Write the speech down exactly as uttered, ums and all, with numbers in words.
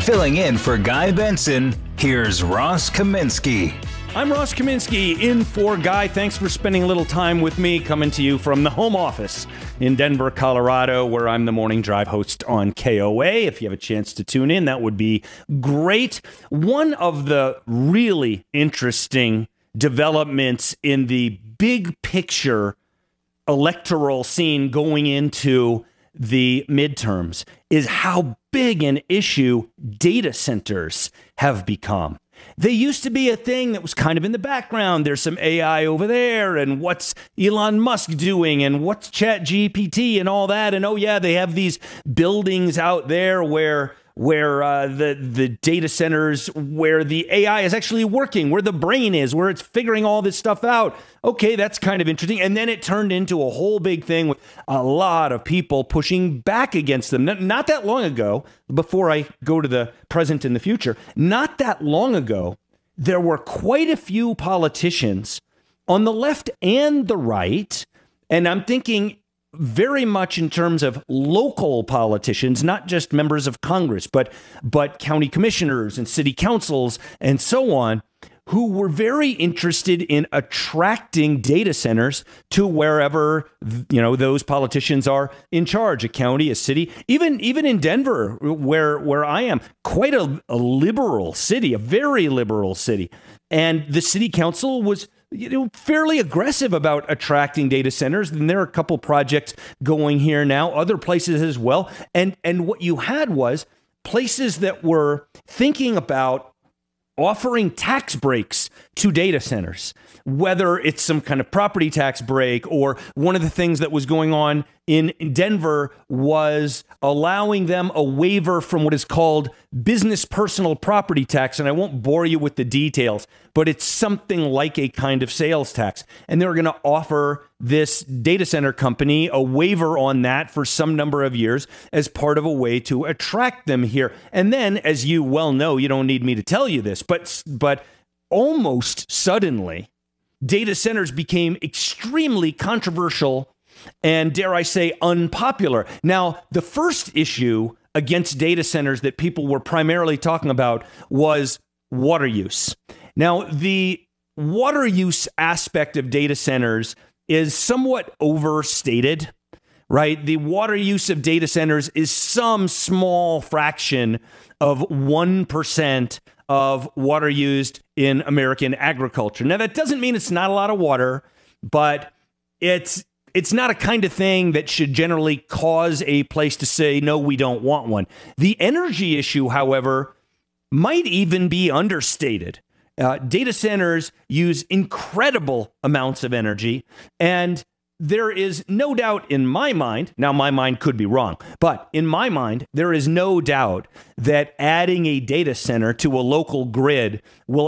Filling in for Guy Benson, here's Ross Kaminsky. I'm Ross Kaminsky, in for Guy. Thanks for spending a little time with me, coming to you from the home office in Denver, Colorado, where I'm the Morning Drive host on K O A. If you have a chance to tune in, that would be great. One of the really interesting developments in the big picture electoral scene going into the midterms is how big an issue data centers have become. They used to be a thing that was kind of in the background. There's some A I over there, and what's Elon Musk doing, and what's ChatGPT and all that. And oh yeah, they have these buildings out there where where uh, the the data centers, where the A I is actually working, where the brain is, where it's figuring all this stuff out. Okay, that's kind of interesting. And then it turned into a whole big thing with a lot of people pushing back against them. Not, not that long ago, before I go to the present and the future, not that long ago, there were quite a few politicians on the left and the right, and I'm thinking very much in terms of local politicians, not just members of Congress, but but county commissioners and city councils and so on, who were very interested in attracting data centers to wherever, you know, those politicians are in charge, a county, a city, even even in Denver, where where I am, quite a, a liberal city, a very liberal city. And the city council was, you know, fairly aggressive about attracting data centers. And there are a couple projects going here now, other places as well. And and what you had was places that were thinking about offering tax breaks to data centers, whether it's some kind of property tax break, or one of the things that was going on in Denver was allowing them a waiver from what is called business personal property tax. And I won't bore you with the details, but it's something like a kind of sales tax. And they were going to offer this data center company a waiver on that for some number of years as part of a way to attract them here. And then, as you well know, you don't need me to tell you this, but but almost suddenly, data centers became extremely controversial and, dare I say, unpopular. Now, the first issue against data centers that people were primarily talking about was water use. Now, the water use aspect of data centers is somewhat overstated, right? The water use of data centers is some small fraction of one percent of water used in American agriculture. Now, that doesn't mean it's not a lot of water, but it's it's not a kind of thing that should generally cause a place to say, no, we don't want one. The energy issue, however, might even be understated. Uh, data centers use incredible amounts of energy, and there is no doubt in my mind, now my mind could be wrong, but in my mind, there is no doubt that adding a data center to a local grid will